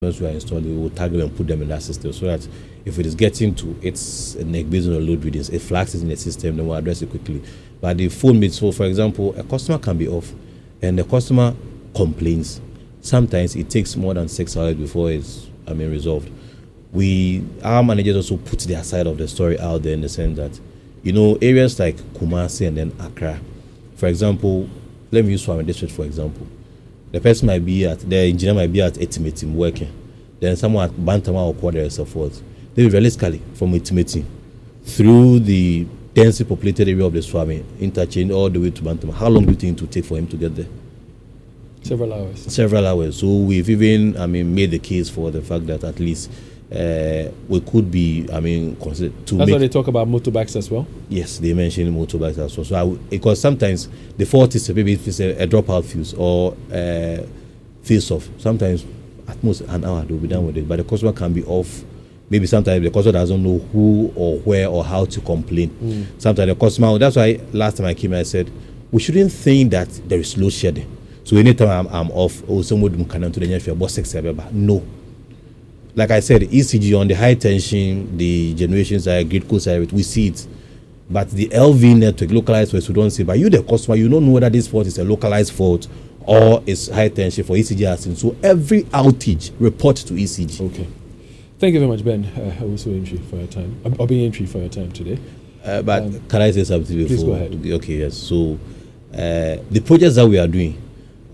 once we are installing, we will tag them and put them in that system so that if it is getting to its neck based on the load readings, it flags it in the system, then we'll address it quickly. But the phone meets, so for example, a customer can be off and the customer complains. Sometimes it takes more than 6 hours before it's resolved. Our managers also put their side of the story out there in the sense that, areas like Kumasi and then Accra, for example, let me use Swami District for example. The engineer might be at Etimetim working. Then someone at Bantama or Quarter is support. They will realistically from Etimetim through the densely populated area of the Swami, interchange all the way to Bantama. How long do you think it will take for him to get there? Several hours. Several hours. So we've even, made the case for the fact that at least we could be, considered to. That's why they talk about motorbikes as well. Yes, they mention motorbikes as well. So because sometimes the fault is maybe if it's a dropout fuse or face off. Sometimes at most an hour they'll be done with it, but the customer can be off. Maybe sometimes the customer doesn't know who or where or how to complain. Sometimes the customer. That's why last time I came, I said we shouldn't think that there is load shedding. So anytime I'm off, someone can to the near about 6 hours. No. Like I said, ECG on the high tension, the generations are grid side, we see it. But the LV network, localized faults, we don't see. But you, the customer, you don't know whether this fault is a localized fault or it's high tension for ECG asking. So every outage, report to ECG. Okay. Thank you very much, Ben. Also entry for your time. I'll be entry for your time today. But can I say something before? Please go ahead. Okay, yes. So the projects that we are doing,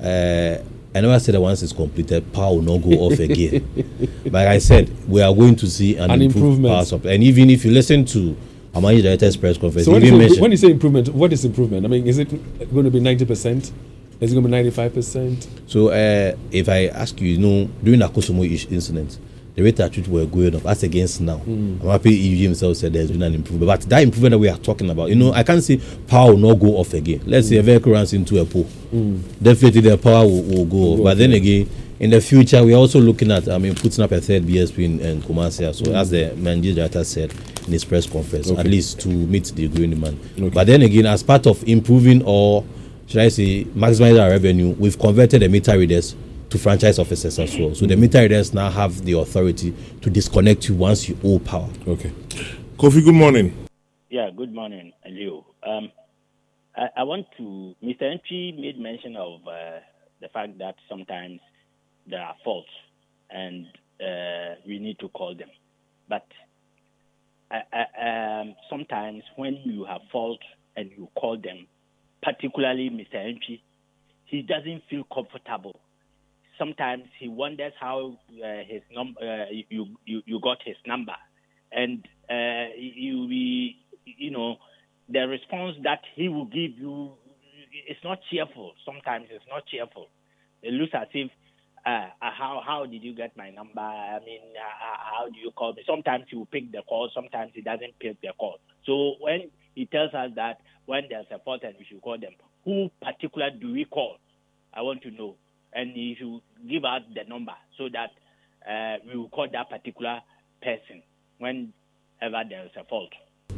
I never said that once it's completed, power will not go off again. But I said we are going to see an improvement. Power supply. And even if you listen to our managing director's press conference, so when you say improvement, what is improvement? Is it going to be 90%? Is it going to be 95%? So if I ask you, during the Kosomo incident, the rate at which we're going up, that's against now. I'm happy EUG himself said there's been an improvement. But that improvement that we are talking about, I can't say power will not go off again. Let's say a vehicle runs into a pole. Definitely the power will go off. But then again, in the future, we're also looking at, putting up a third BSP in Kumasi. So as the managing director said in his press conference, at least to meet the growing demand. But then again, as part of improving or, should I say, maximizing our revenue, we've converted the meter readers to franchise officers as well. So the meter readers now have the authority to disconnect you once you owe power. Okay. Kofi, good morning. Yeah, good morning, Leo. I want to, Mr. Entry made mention of the fact that sometimes there are faults and we need to call them. But sometimes when you have fault and you call them, particularly Mr. Entry, he doesn't feel comfortable. Sometimes he wonders how his you got his number, and the response that he will give you, it's not cheerful. Sometimes it's not cheerful. It looks as if how did you get my number? How do you call me? Sometimes he will pick the call. Sometimes he doesn't pick the call. So when he tells us that when there's a fault and we should call them, who particular do we call? I want to know. And he should give us the number so that we will call that particular person whenever there is a fault.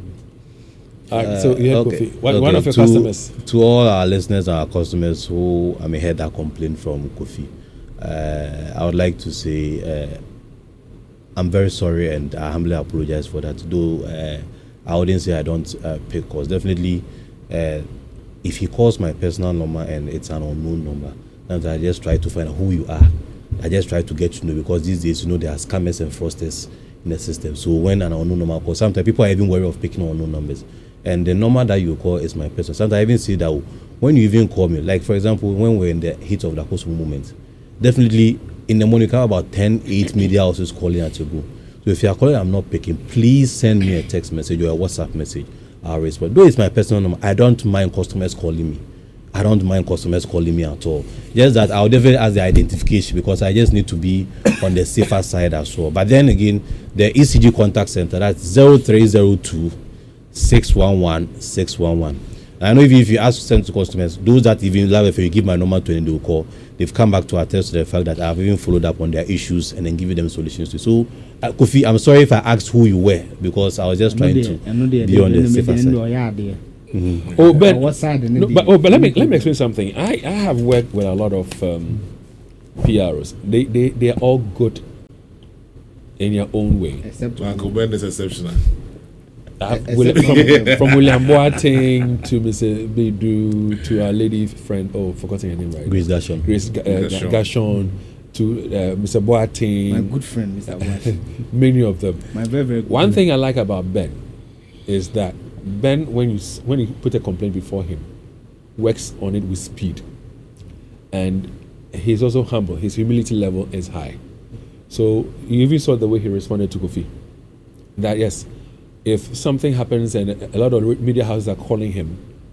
So one of your customers. To all our listeners and our customers who heard that complaint from Kofi, I would like to say I'm very sorry and I humbly apologize for that. Though I wouldn't say I don't pick calls. Definitely, if he calls my personal number and it's an unknown number, and I just try to find out who you are. I just try to get to know, because these days, there are scammers and fraudsters in the system. So when an unknown number calls, sometimes people are even worried of picking unknown numbers. And the number that you call is my personal. Sometimes I even say that when you even call me, like for example, when we're in the heat of the Kosovo movement, definitely in the morning, you have about 8 media houses calling at your go. So if you are calling, I'm not picking, please send me a text message or a WhatsApp message. I'll respond. Though it's my personal number, I don't mind customers calling me. I don't mind customers calling me at all. Just that I'll definitely ask the identification, because I just need to be on the safer side as well. But then again, the ECG contact center, that's 0302 611 611. I know if you ask to send to customers, those that even love, if you give my number to them, they will call. They've come back to attest to the fact that I've even followed up on their issues and then given them solutions to. So, Kofi, I'm sorry if I asked who you were, because I was just trying to be on the safer side. Mm-hmm. Oh, but let me explain something. I have worked with a lot of PROs. They are all good in your own way. Except Uncle Ben is exceptional. From William Boateng to Mr. Bedu to our lady friend, forgotten her name right. Grace Gashon. Gashon to Mr. Boateng. my good friend, Mr. Boateng. Many of them. My very, very good One friend. thing I like about Ben is that Ben, when you put a complaint before him, works on it with speed, and he's also humble. His humility level is high. So you even saw the way he responded to Kofi. That yes, if something happens and a lot of media houses are calling him,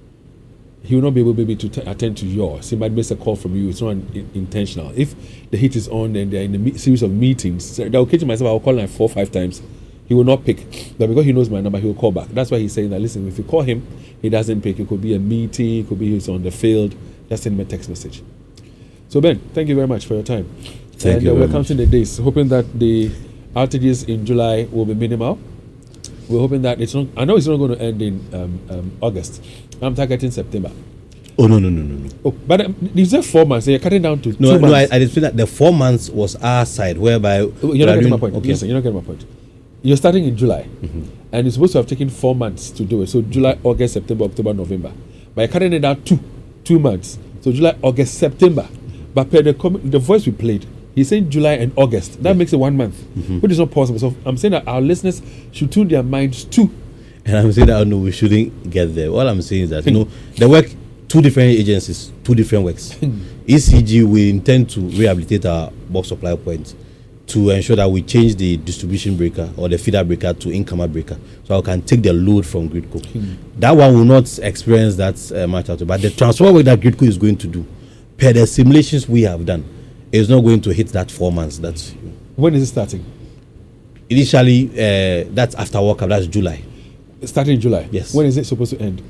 he will not be able maybe to attend to yours. He might miss a call from you. It's not intentional. If the heat is on and they're in a series of meetings, the occasion myself, I'll call him like 4 or 5 times. He will not pick. But because he knows my number, he will call back. That's why he's saying that, listen, if you call him, he doesn't pick. It could be a meeting, it could be he's on the field. Just send him a text message. So Ben, thank you very much for your time. Thank you we're very counting the days, hoping that the outages in July will be minimal. We're hoping that it's not. I know it's not going to end in August. I'm targeting September. Oh no. Oh, but you said 4 months. So you're cutting down to 2 No, months. I did feel that the 4 months was our side, whereby You're not getting my point. Okay. Yes, sir, you're not getting my point. You're starting in July, and you're supposed to have taken 4 months to do it. So July, August, September, October, November. But you're cutting it down 2 months. So July, August, September. But per the voice we played, he's saying July and August. That makes it 1 month, which is not possible. So I'm saying that our listeners should tune their minds to. And I'm saying that no, we shouldn't get there. All I'm saying is that the work, 2 different agencies, 2 different works. ECG, we intend to rehabilitate our box supply point to ensure that we change the distribution breaker or the feeder breaker to incomer breaker, so I can take the load from Gridco. That one will not experience that much out, but the transfer work that Gridco is going to do, per the simulations we have done, is not going to hit that 4 months. That's When is it starting? initially that's after World Cup. That's July. Starting in July. Yes. When is it supposed to end?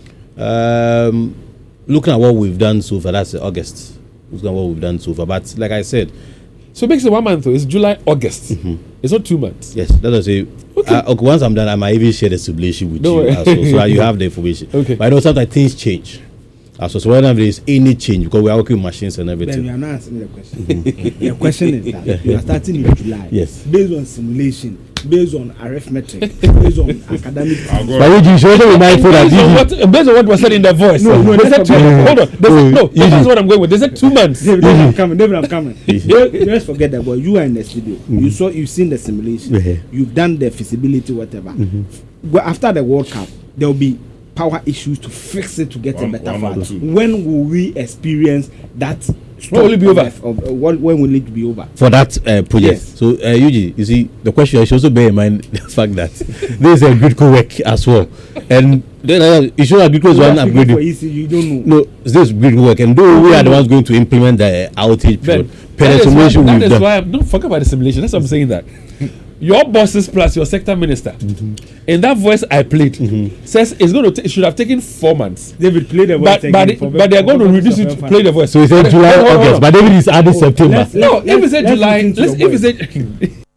Looking at what we've done so far, that's August. Looking at what we've done so far, but like I said, So it makes it 1 month though. It's July, August. It's not 2 months. yes, that's what I say. Okay, once I'm done, I might even share the simulation with Don't you worry. as well, so that you have the information. Okay. But I know sometimes things change. So whenever there is any change, because we are working with machines and Ben, everything. you are not answering the question. The question is that you are starting in July. Yes. Based on simulation, based on arithmetic, based on academic. But you should also be mindful that Based on what was said in the voice. No, they said that's 2 not- months. Hold on. They said, no, Easy. that's what I'm going with. They said 2 months. David, I'm coming. Let's forget that. But you are in the studio. You've seen the simulation. Yeah. You've done the feasibility, whatever. Well, after the World Cup, there will be power issues to fix it to get a better One or father. two. When will we experience that? When will it be over? When will it be over? for that project. Yes. So, Eugene, you see, the question, you should also bear in mind the fact that there is a Gridco work as well. And then you should have Gridco is one For upgrade. EC, you don't know. No, this Gridco work. And though we are the ones going to implement the outage Ben, period, per the simulation that we've is done. why don't forget about the simulation. That's why I'm saying that. Your bosses plus your sector minister, in that voice I played, says it's going to it should have taken 4 months. David, play the voice But they are going to reduce it to play the voice. So he said July, Hold on, hold on. August, but David is adding September. let's- No, if we say let's July, listen to let's your if we voice. say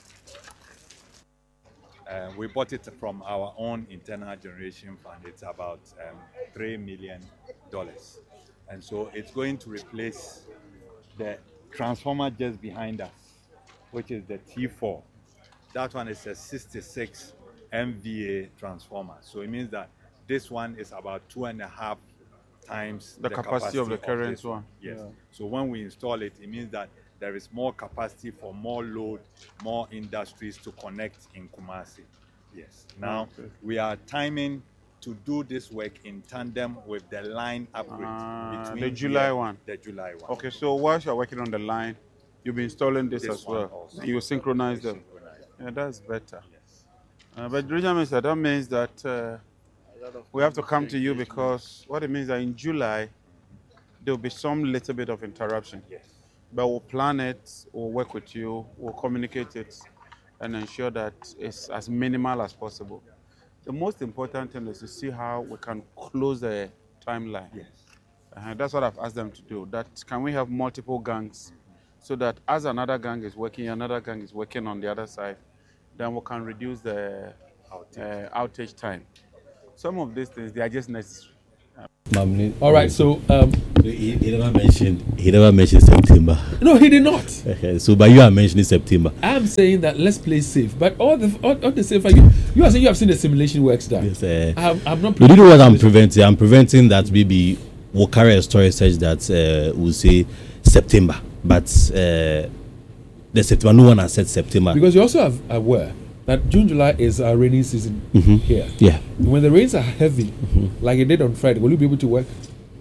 We bought it from our own internal generation fund. It's about $3 million. And so it's going to replace the transformer just behind us, which is the T4. That one is a 66 MVA transformer. So it means that this one is about 2.5 times The capacity of the current this one. Yes. So when we install it, it means that there is more capacity for more load, more industries to connect in Kumasi. Yes. Now we are timing to do this work in tandem with the line upgrade. The July one. The July one. Okay, so whilst you're working on the line, you'll be installing this as one well. also. You synchronize them. Synchronize. Yeah, that's better. Yes. But Regional Minister, that means that we have to come to you because what it means that in July, there'll be some little bit of interruption. Yes. But we'll plan it, we'll work with you, we'll communicate it, and ensure that it's as minimal as possible. The most important thing is to see how we can close the timeline. Yes. That's what I've asked them to do. That can we have multiple gangs so that as another gang is working, another gang is working on the other side, then we can reduce the outage time. Some of these things, they are just necessary. All right, so he never mentioned September. no, he did not. Okay, so but you are mentioning September. I'm saying that let's play safe, but all the safe. You are saying you have seen the simulation works done. Yes, I'm not. do you know what I'm preventing? I'm preventing that maybe we'll carry a story such that we'll say September, but the September, no one has said September. Because you also are aware that June, July is our rainy season here. Yeah. When the rains are heavy, like it did on Friday, will you be able to work?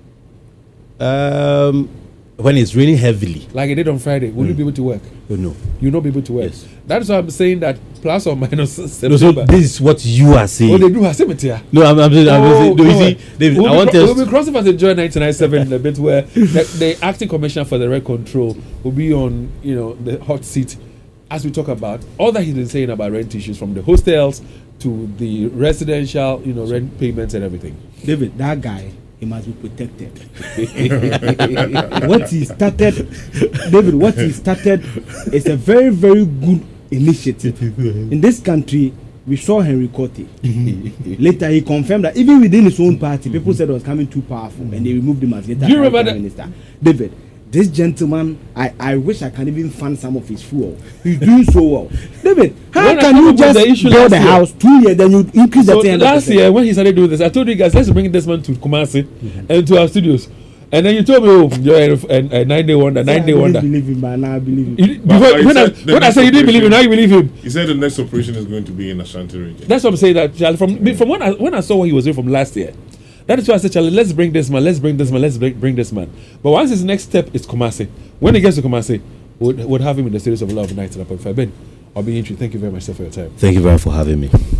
When it's raining heavily. Like it did on Friday, will you be able to work? Oh, no. You'll not be able to work. Yes. That's why I'm saying that plus or minus No, September. so this is what you are saying. Oh, they do have cemetery. No, I'm saying, no, you see, David, We'll I want we'll be us. crossing as a joy 1997 the bit where the acting commissioner for the rent control will be on, the hot seat as we talk about all that he's been saying about rent issues from the hostels to the residential, rent payments and everything. David, that guy, he must be protected. What he started, David, what he started is a very, very good initiative. In this country, we saw Henry Cote. Later, he confirmed that even within his own party, people said it was coming too powerful, and they removed him as later Do you remember Prime Minister. David, this gentleman, I wish I can even fund some of his fuel. He's doing so well. David, how When I can come you up with the just issue build last the year- house 2 years, then you increase So the 10%? last year when he started doing this, I told you guys, let's bring this man to Kumasi and to our studios. And then you told me, oh, you're a 9-day wonder, 9-day wonder. I didn't believe him, but now I believe him. But he When said the I next said you didn't believe him, now you believe him. He said the next operation is going to be in Ashanti region. That's what I'm saying. That Charlie, from when I saw what he was doing from last year, that is why I said, Charlie, let's bring this man, let's bring this man, let's bring this man. But once his next step is Kumasi, when he gets to Kumasi, we'll have him in the Studios of Love 99.5. Ben, I'll be interested. Thank you very much, sir, for your time. Thank you very much for having me.